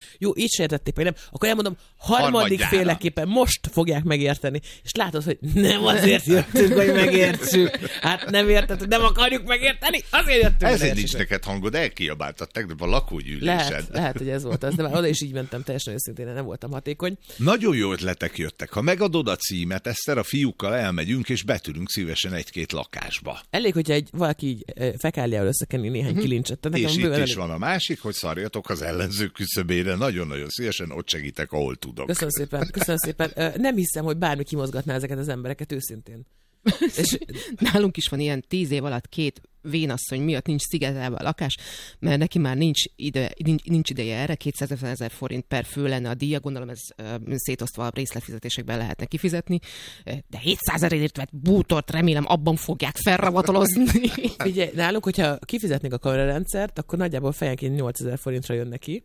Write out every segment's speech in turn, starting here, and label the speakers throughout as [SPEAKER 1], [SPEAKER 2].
[SPEAKER 1] jó, így se értették meg, nem. Akkor elmondom, harmadik féleképpen most fogják megérteni. És látod, hogy nem azért jöttünk, hogy megértsük. Hát nem érted, nem akarjuk megérteni, azért jöttünk.
[SPEAKER 2] Ezért nincs neked hangod, elkiabáltad tegnap a lakógyűlésen.
[SPEAKER 1] Lehet, hogy ez volt az, de már oda is így mentem, teljesen őszintén, nem voltam hatékony.
[SPEAKER 2] Nagyon jó ötletek jöttek. Ha megadod a címet, Eszter, a fiúkkal elmegyünk, és betűrünk szívesen egy-két lakásba.
[SPEAKER 1] Elég, hogyha valaki így fekáliával összekenni néhány kilincset.
[SPEAKER 2] És itt is van a másik, hogy szarjatok az ellenzők küszöbére. Nagyon-nagyon szívesen ott segítek, ahol tudok.
[SPEAKER 1] Köszönöm szépen. Nem hiszem, hogy bármi kimozgatná ezeket az embereket őszintén.
[SPEAKER 3] És nálunk is van ilyen 10 év alatt 2 vénasszony miatt nincs szigetelve a lakás, mert neki már nincs ideje erre, 250 000 forint per fő lenne a díja, gondolom ez szétosztva a részletfizetésekben lehetne kifizetni, de 700 000-ért vett bútort remélem abban fogják felravatolozni.
[SPEAKER 1] Figyelj, nálunk, hogyha kifizetnék a kamerarendszert, akkor nagyjából fejenként 8000 forintra jön neki.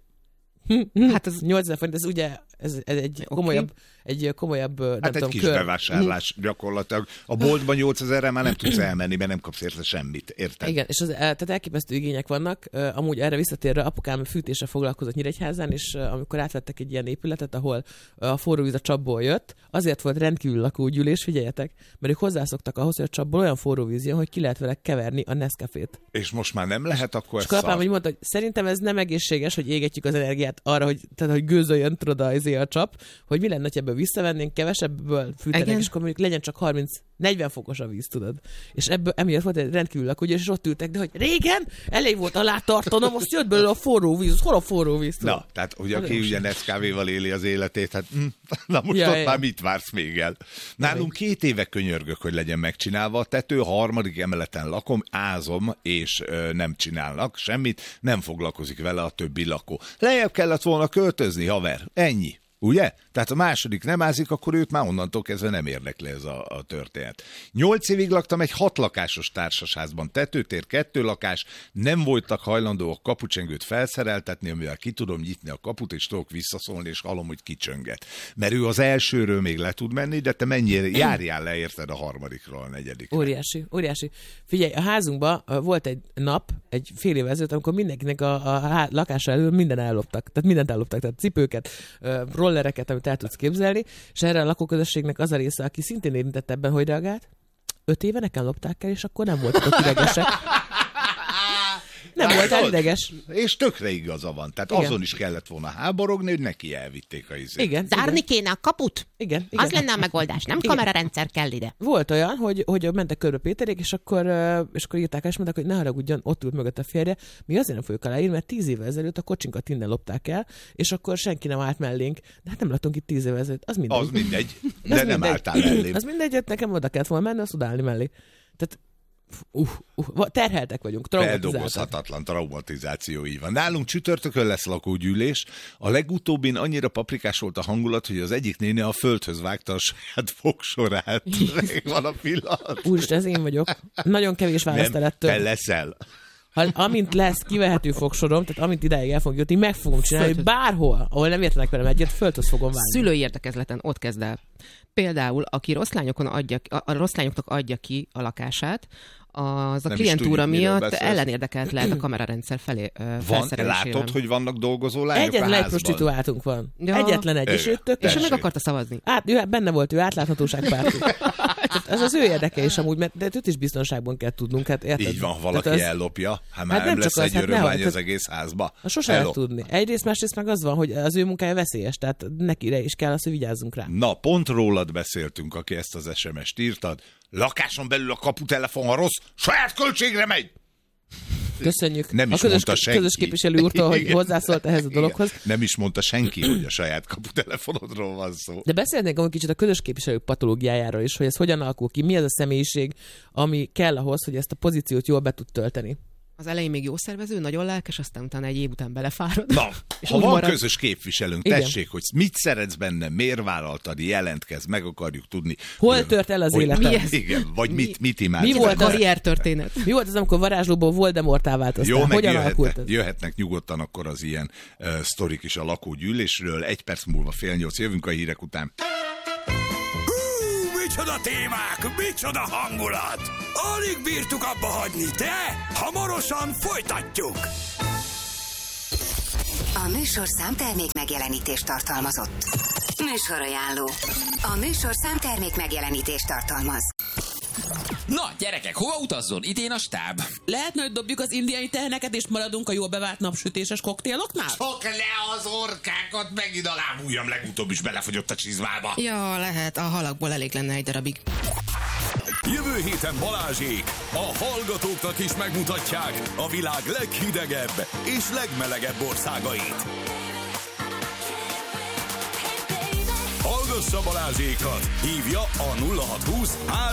[SPEAKER 1] Hát az 8000 forint, ez ugye ez egy komolyabb, egy komolyabb,
[SPEAKER 2] hát egy kis bevásárlás gyakorlatilag. A boltban 8000-re már nem tudsz elmenni, mert nem kapsz érte semmit, érted?
[SPEAKER 1] Igen, és tehát elképesztő igények vannak. Amúgy erre visszatérve apukám fűtésre foglalkozott Nyíregyházán, és amikor átvettek egy ilyen épületet, ahol a forró víz a csapból jött, azért volt rendkívül lakógyűlés, figyeljetek, mert ők hozzászoktak ahhoz, hogy a csapból olyan forró víz jön, hogy ki lehet vele keverni a Nescafét.
[SPEAKER 2] És most már nem lehet, akkor ez
[SPEAKER 1] apám úgy mondta, hogy szerintem ez nem egészséges, hogy égetjük az energiát arra, hogy gőzöljön, tudod, a csap, hogy mi lenne, hogy ebből visszavennénk, kevesebből fűtenek, és akkor mondjuk legyen csak 30-40 fokos a víz, tudod. És ebből emiatt volt egy rendkívül lakógyűlés, és ott ültek, de hogy régen elég volt alá tartanom, most jött belőle a forró víz, hol a forró víz, tudod?
[SPEAKER 2] Na, tehát hogy aki ugye Nescaféval éli az életét, hát na most ott már mit vársz még el? Nálunk 2 éve könyörgök, hogy legyen megcsinálva, a tető 3. emeleten lakom, ázom, és nem csinálnak semmit, nem foglalkozik vele a többi lakó. Lejjebb kellett volna költözni, haver, ennyi. Ugye? Tehát a második nem ázik, akkor őt már onnantól kezdve nem érdekli ez a történet. 8 évig laktam egy 6 lakásos társasházban, tetőtér, 2 lakás, nem voltak hajlandóak kapucsengőt felszereltetni, amivel ki tudom nyitni a kaput, és tudok visszaszólni, és hallom, hogy kicsönget. Mert ő az elsőről még le tud menni, de te mennyire járjál le, érted, a 3-ról a 4.
[SPEAKER 1] Óriási. Figyelj, a házunkban volt egy nap, egy fél év ezelőtt, amikor mindenkinek a lakása elől minden elloptak. Tehát mindent elloptak, tehát cipőket, rollereket, amit el tudsz képzelni, és erre a lakóközösségnek az a része, aki szintén érintett ebben, hogy reagált. 5 éve nekem lopták el, és akkor nem voltak idegesek. Nem volt ideges.
[SPEAKER 2] És tökre igaza van. Tehát igen. Azon is kellett volna háborogni, hogy neki elvitték a izét.
[SPEAKER 1] Igen.
[SPEAKER 3] Zárni kéne a kaput?
[SPEAKER 1] Igen.
[SPEAKER 3] Az lenne a megoldás. Nem kamerarendszer kell ide.
[SPEAKER 1] Volt olyan, hogy mentek körbe Péterék, és akkor írták el, és mondták, hogy ne haragudjon, ott ült mögött a férje. Mi azért nem fogjuk aláírni, mert 10 évvel ezelőtt a kocsinkat innen lopták el, és akkor senki nem állt mellénk. De hát nem laktunk itt 10 évvel ezelőtt. Az mindegy.
[SPEAKER 2] Az mindegy. De nem álltál mellém.
[SPEAKER 1] Az mindegy, nekem oda kellett volna menni, azt odaállni mellé. Tehát terheltek vagyunk,
[SPEAKER 2] feldolgozhatatlan traumatizáció, így van. Nálunk csütörtökön lesz lakógyűlés. A legutóbbin annyira paprikás volt a hangulat, hogy az egyik néni a földhöz vágta a saját fogsorát. Van a pillanat.
[SPEAKER 1] Úristen, ez én vagyok. Nagyon kevés választ ettől.
[SPEAKER 2] Te leszel.
[SPEAKER 1] Amint lesz kivehető fogsorom, tehát amint ideig el fogjuk jutni, meg fogom csinálni, hogy bárhol, ahol nem értenek velem egyet, földhöz fogom vágni.
[SPEAKER 3] Szülői értekezleten ott kezd el. Például, aki rossz lányoknak adja ki a lakását, az a klientúra miatt ellenérdekelt lehet a kamerarendszer felé felszerelésében.
[SPEAKER 2] Látod, hogy vannak dolgozó lányok
[SPEAKER 1] Egyetlen
[SPEAKER 2] a
[SPEAKER 1] egy prostituáltunk van. Ja. Egyetlen egy, és
[SPEAKER 3] és ő meg akarta szavazni.
[SPEAKER 1] Benne volt, ő átláthatóságpárti. Ez az ő érdeke is amúgy, de őt is biztonságban kell tudnunk. Hát, érted?
[SPEAKER 2] Így van, valaki ellopja. Hát már nem lesz egy örömlány az egész házba.
[SPEAKER 1] Sose lehet tudni. Egyrészt, másrészt meg az van, hogy az ő munkája veszélyes, tehát nekire is kell az, hogy vigyázzunk rá.
[SPEAKER 2] Na, pont rólad beszéltünk, aki ezt az SMS-t írtad. Lakáson belül a kaputelefon, ha rossz, saját költségre megy!
[SPEAKER 1] Köszönjük.
[SPEAKER 2] Nem is
[SPEAKER 1] közös képviselő úrtól, hogy hozzászólt ehhez a dologhoz.
[SPEAKER 2] Igen. Nem is mondta senki, hogy a saját kaputelefonodról van szó.
[SPEAKER 1] De beszélnénk amúgy kicsit a közös képviselők patológiájáról is, hogy ez hogyan alakul ki, mi az a személyiség, ami kell ahhoz, hogy ezt a pozíciót jól be tud tölteni.
[SPEAKER 3] Az elején még jó szervező, nagyon lelkes, aztán utána egy év után belefárad.
[SPEAKER 2] Na, ha van közös képviselőnk, tessék, hogy mit szeretsz benne, miért vállaltad, jelentkezz, meg akarjuk tudni.
[SPEAKER 1] Hol tört el az életed?
[SPEAKER 2] Igen, vagy mit imádsz.
[SPEAKER 3] Mi volt a karriertörténet?
[SPEAKER 1] Mi volt az, amikor varázslóból Voldemorttá változtál?
[SPEAKER 2] Jó,
[SPEAKER 1] hogyan
[SPEAKER 2] jöhetnek nyugodtan akkor az ilyen sztorik is a lakógyűlésről. 1 perc múlva 7:30 jövünk a hírek után.
[SPEAKER 4] Micsoda témák, micsoda hangulat! Alig bírtuk abba hagyni, de hamarosan folytatjuk!
[SPEAKER 5] A műsorszám termék megjelenítést tartalmazott. Műsorajánló. A műsorszám termék megjelenítést tartalmaz.
[SPEAKER 6] Na, gyerekek, hova utazzon? Idén a stáb.
[SPEAKER 1] Lehetne, hogy dobjuk az indiai teheneket, és maradunk a jól bevált napsütéses koktéloknál?
[SPEAKER 2] Csak le az orkákat, megint a lábujjam legutóbb is belefogyott a csizmába.
[SPEAKER 3] Ja, lehet, a halakból elég lenne egy darabig.
[SPEAKER 4] Jövő héten Balázsék a hallgatóknak is megmutatják a világ leghidegebb és legmelegebb országait. Hallgassa Balázsékat! Hívja a 0620